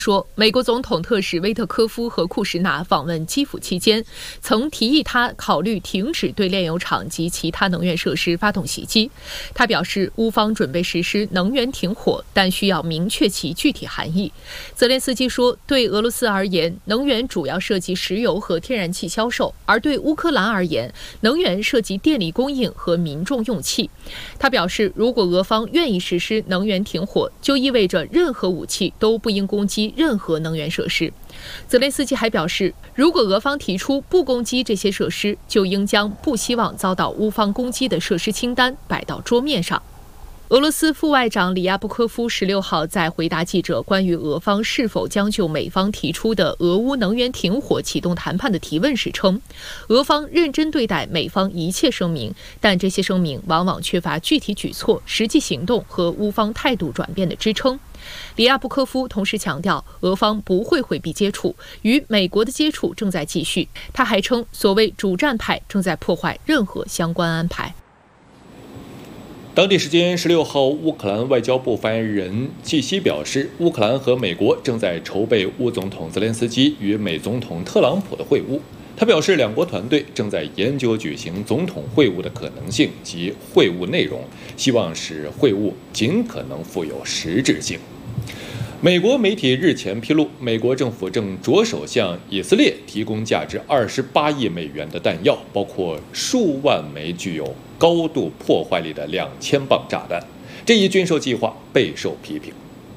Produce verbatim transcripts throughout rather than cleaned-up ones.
说，美国总统特使威特科夫和库什纳访问基辅期间，曾提议他考虑停止对炼油厂及其他能源设施发动袭击。他表示，乌方准备实施能源停火，但需要明确其具体含义。泽连斯基说，对俄罗斯而言，能源主要涉及石油和天然气销售，而对乌克兰而言，能源涉及电力供应和民众用气。他表示，如果俄方愿意实施能源停火，就意味着任何武器都不应攻击任何能源设施。泽连斯基还表示，如果俄方提出不攻击这些设施，就应将不希望遭到乌方攻击的设施清单摆到桌面上。俄罗斯副外长里亚布科夫十六号在回答记者关于俄方是否将就美方提出的俄乌能源停火启动谈判的提问时称，俄方认真对待美方一切声明，但这些声明往往缺乏具体举措、实际行动和乌方态度转变的支撑。里亚布科夫同时强调，俄方不会回避接触，与美国的接触正在继续。他还称，所谓主战派正在破坏任何相关安排。 当地时间十六号，乌克兰外交部发言人季希表示，乌克兰和美国正在筹备乌总统泽连斯基与美总统特朗普的会晤。他表示，两国团队正在研究举行总统会晤的可能性及会晤内容，希望使会晤尽可能富有实质性。美国媒体日前披露，美国政府正着手向以色列提供价值二十八亿美元的弹药，包括数万枚具有高度破坏力的两千磅炸弹。这一军售计划备受批评。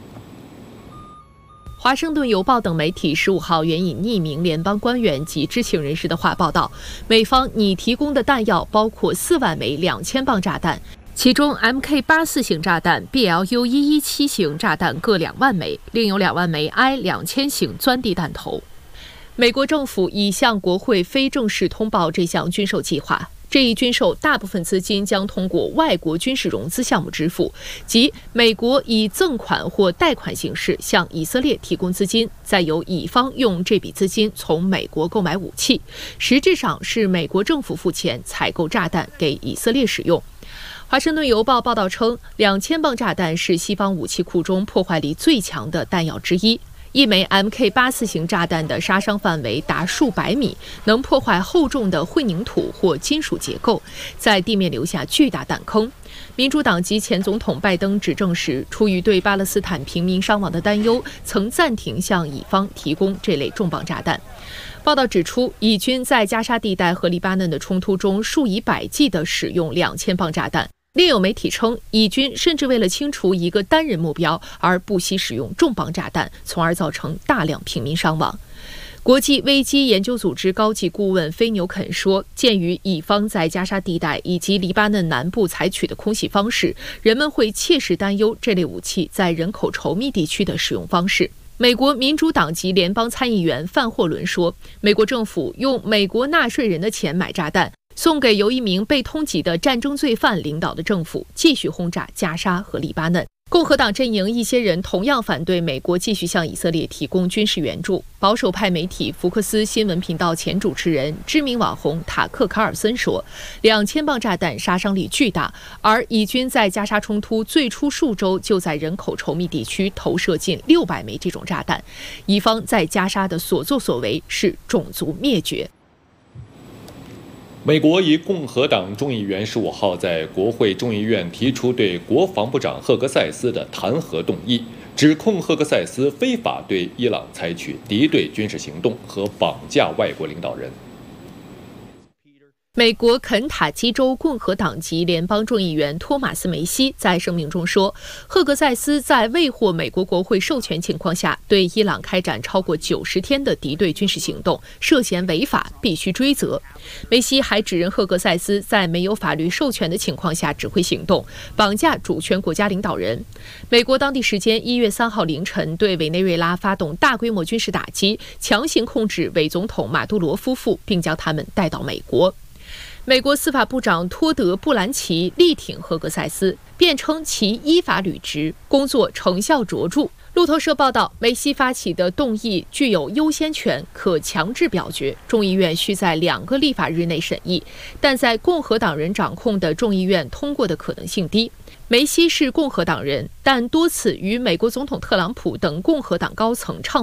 华盛顿邮报等媒体十五号援引匿名联邦官员及知情人士的话报道，美方拟提供的弹药包括四万枚两千磅炸弹，其中 M K 八四 型炸弹、B L U 一一七 型炸弹各两万枚，另有两万枚 I 两千 型钻地弹头。美国政府已向国会非正式通报这项军售计划。这一军售大部分资金将通过外国军事融资项目支付，即美国以赠款或贷款形式向以色列提供资金，再由乙方用这笔资金从美国购买武器，实质上是美国政府付钱采购炸弹给以色列使用。华盛顿邮报报道称，两千磅炸弹是西方武器库中破坏力最强的弹药之一。一枚 M K 八四 型炸弹的杀伤范围达数百米，能破坏厚重的混凝土或金属结构，在地面留下巨大弹坑。民主党籍前总统拜登执政时，出于对巴勒斯坦平民伤亡的担忧，曾暂停向以方提供这类重磅炸弹。报道指出，以军在加沙地带和黎巴嫩的冲突中数以百计地使用两千磅炸弹。另有媒体称，以军甚至为了清除一个单人目标而不惜使用重磅炸弹，从而造成大量平民伤亡。国际危机研究组织高级顾问菲纽肯说，鉴于以方在加沙地带以及黎巴嫩南部采取的空袭方式，人们会切实担忧这类武器在人口稠密地区的使用方式。美国民主党籍联邦参议员范霍伦说，美国政府用美国纳税人的钱买炸弹，送给由一名被通缉的战争罪犯领导的政府，继续轰炸加沙和黎巴嫩。共和党阵营一些人同样反对美国继续向以色列提供军事援助。保守派媒体福克斯新闻频道前主持人、知名网红塔克·卡尔森说，两千磅炸弹杀伤力巨大，而以军在加沙冲突最初数周就在人口稠密地区投射近六百枚这种炸弹。以方在加沙的所作所为是种族灭绝。 美国一共和党众议员十五号在国会众议院提出对国防部长赫格塞斯的弹劾动议，指控赫格塞斯非法对伊朗采取敌对军事行动和绑架外国领导人。 美国肯塔基州共和党籍联邦众议员托马斯·梅西在声明中说，赫格塞斯在未获美国国会授权情况下对伊朗开展超过九十天的敌对军事行动，涉嫌违法，必须追责。梅西还指认赫格塞斯在没有法律授权的情况下指挥行动，绑架主权国家领导人。美国当地时间一月三号凌晨对委内瑞拉发动大规模军事打击，强行控制伪总统马杜罗夫妇，并将他们带到美国。美国司法部长托德·布兰奇力挺赫格塞斯，辩称其依法履职，工作成效卓著。路透社报道，梅西发起的动议具有优先权，可强制表决，众议院需在两个立法日内审议，但在共和党人掌控的众议院通过的可能性低。 梅西是共和党人，但多次与美国总统特朗普等共和党高层唱